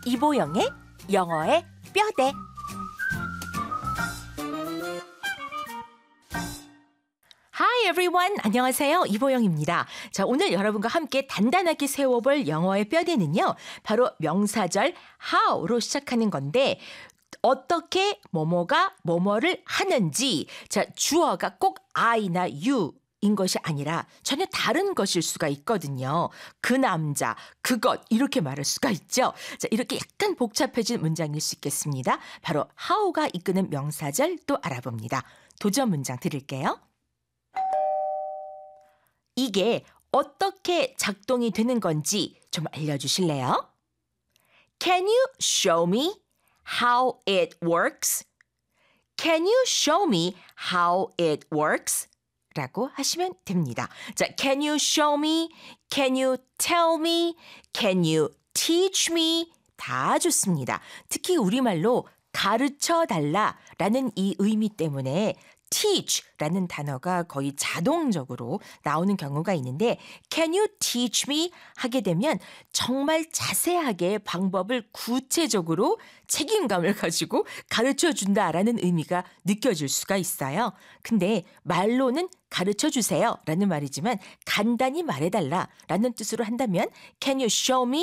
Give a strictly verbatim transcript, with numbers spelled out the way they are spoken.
이보영의 영어의 뼈대. Hi everyone. 안녕하세요. 이보영입니다. 자, 오늘 여러분과 함께 단단하게 세워볼 영어의 뼈대는요. 바로 명사절 how로 시작하는 건데 어떻게 뭐뭐가 뭐뭐를 하는지, 자, 주어가 꼭 I나 you 인 것이 아니라 전혀 다른 것일 수가 있거든요. 그 남자, 그것 이렇게 말할 수가 있죠. 자, 이렇게 약간 복잡해진 문장일 수 있겠습니다. 바로 how가 이끄는 명사절 또 알아봅니다. 도전 문장 드릴게요. 이게 어떻게 작동이 되는 건지 좀 알려주실래요? Can you show me how it works? Can you show me how it works? 라고 하시면 됩니다. 자, can you show me? Can you tell me? Can you teach me? 다 좋습니다. 특히 우리말로 가르쳐 달라라는 이 의미 때문에 teach라는 단어가 거의 자동적으로 나오는 경우가 있는데 can you teach me 하게 되면 정말 자세하게 방법을 구체적으로 책임감을 가지고 가르쳐준다라는 의미가 느껴질 수가 있어요. 근데 말로는 가르쳐주세요 라는 말이지만 간단히 말해달라라는 뜻으로 한다면 can you show me